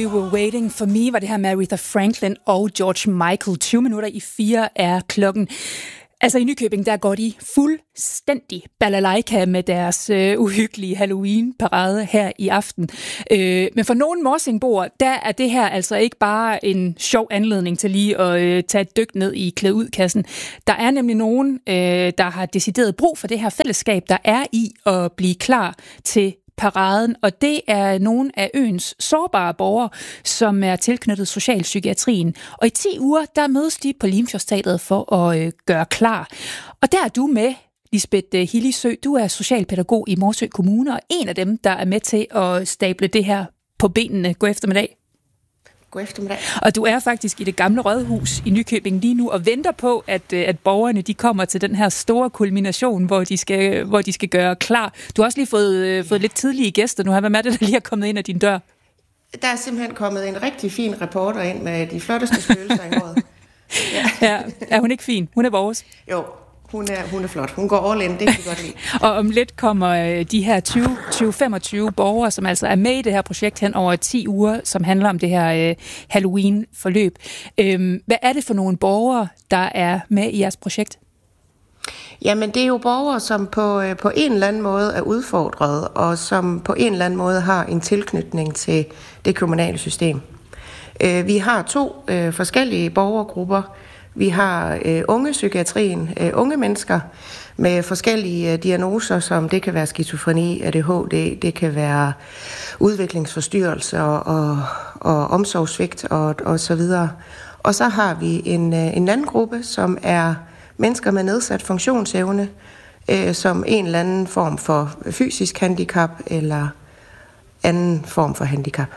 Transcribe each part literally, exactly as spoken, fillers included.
You Were Waiting For Me var det her med Aretha Franklin og George Michael. tyve minutter i fire er klokken. Altså i Nykøbing, der går de fuldstændig balalaika med deres øh, uhyggelige Halloween-parade her i aften. Øh, men for nogle morsingboer, der er det her altså ikke bare en sjov anledning til lige at øh, tage et dyk ned i klæd ud-kassen. Der er nemlig nogen, øh, der har decideret brug for det her fællesskab, der er i at blive klar til paraden, og det er nogle af øens sårbare borgere, som er tilknyttet socialpsykiatrien. Og i ti uger, der mødes de på Limfjordsteatret for at øh, gøre klar. Og der er du med, Lisbeth Hillisø. Du er socialpædagog i Morsø Kommune, og en af dem, der er med til at stable det her på benene. God eftermiddag. God eftermiddag. Og du er faktisk i det gamle rådhus i Nykøbing lige nu og venter på, at, at borgerne de kommer til den her store kulmination, hvor de skal, hvor de skal gøre klar. Du har også lige fået, fået lidt tidlige gæster nu. Hvad er det, der lige er kommet ind ad din dør? Der er simpelthen kommet en rigtig fin reporter ind med de flotteste spøgelser i året. Ja. Ja, er hun ikke fin? Hun er vores. Jo. Hun er, hun er flot. Hun går all in, det kan vi godt lide. Og om lidt kommer de her tyve til femogtyve borgere, som altså er med i det her projekt hen over ti uger, som handler om det her øh, Halloween-forløb. Øhm, hvad er det for nogle borgere, der er med i jeres projekt? Jamen, det er jo borgere, som på, øh, på en eller anden måde er udfordret, og som på en eller anden måde har en tilknytning til det kommunale system. Øh, vi har to øh, forskellige borgergrupper. Vi har øh, unge psykiatrien, øh, unge mennesker med forskellige øh, diagnoser, som det kan være skizofreni, A D H D, det kan være udviklingsforstyrrelser og, og omsorgssvigt og, og så videre. Og så har vi en, øh, en anden gruppe, som er mennesker med nedsat funktionsevne, øh, som en eller anden form for fysisk handicap eller anden form for handicap.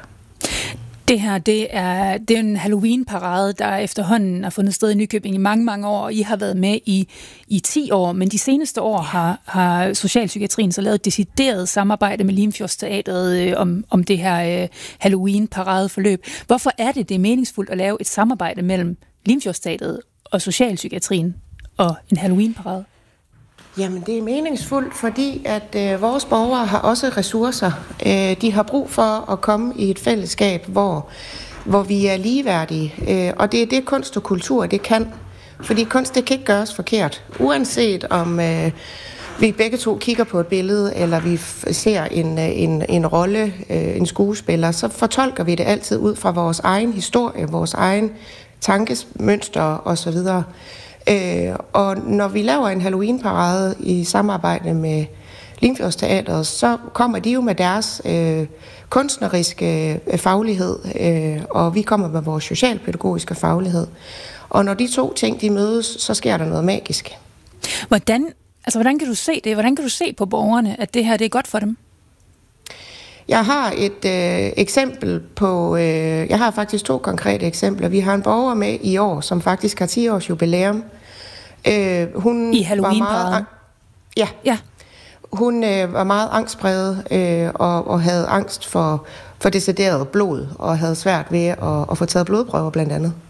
Det her, det er, det er en Halloween-parade, der efterhånden har fundet sted i Nykøbing i mange, mange år, og I har været med i, i ti år, men de seneste år har, har socialpsykiatrien så lavet et decideret samarbejde med Limfjordsteatret øh, om, om det her øh, Halloween-paradeforløb. Hvorfor er det, det er meningsfuldt at lave et samarbejde mellem Limfjordsteatret og socialpsykiatrien og en Halloween-parade? Jamen, det er meningsfuldt, fordi at øh, vores borgere har også ressourcer. Øh, de har brug for at komme i et fællesskab, hvor, hvor vi er ligeværdige. Øh, og det er det, kunst og kultur, det kan. Fordi kunst, det kan ikke gøres forkert. Uanset om øh, vi begge to kigger på et billede, eller vi f- ser en, en, en rolle, øh, en skuespiller, så fortolker vi det altid ud fra vores egen historie, vores egen tankemønster osv., Øh, og når vi laver en Halloween-parade i samarbejde med Limfjordsteatret, så kommer de jo med deres øh, kunstneriske øh, faglighed, øh, og vi kommer med vores socialpædagogiske faglighed. Og når de to ting de mødes, så sker der noget magisk. Hvordan, altså, hvordan kan du se det? Hvordan kan du se på borgerne, at det her det er godt for dem? Jeg har et øh, eksempel på, øh, jeg har faktisk to konkrete eksempler. Vi har en borger med i år, som faktisk har ti års jubilæum. Øh, hun I Halloween-paraden? Ja. ja. Hun øh, var meget angstpræget øh, og, og havde angst for, for decideret blod, og havde svært ved at, at få taget blodprøver blandt andet.